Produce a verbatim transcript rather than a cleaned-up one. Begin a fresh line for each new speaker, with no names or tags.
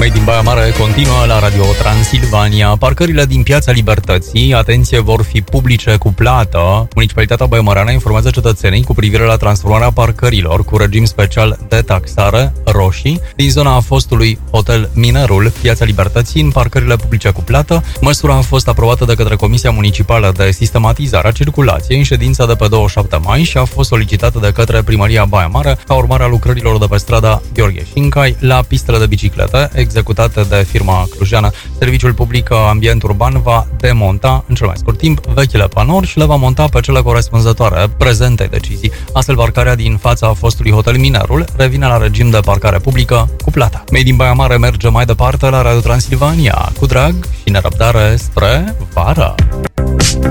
Mei din Baia Mare continuă la Radio Transilvania. Parcările din Piața Libertății, atenție, vor fi publice cu plată. Municipalitatea Băiemarana informează cetățenii cu privire la transformarea parcărilor cu regim special de taxare roșii din zona fostului Hotel Minerul, Piața Libertății, în parcările publice cu plată. Măsura a fost aprobată de către Comisia Municipală de Sistematizare a Circulației în ședința de pe douăzeci și șapte mai și a fost solicitată de către Primăria Baia Mare ca urmare a lucrărilor de pe strada Gheorghe Șincai la pistele de biciclete executate de firma clujeană. Serviciul Public Ambient Urban va demonta în cel mai scurt timp vechile panouri și le va monta pe cele corespunzătoare prezentei decizii. Astfel, parcarea din fața fostului Hotel Minerul revine la regim de parcare publică cu plată. Mei din Baia Mare merge mai departe la Radio Transilvania cu drag și nerăbdare spre vară.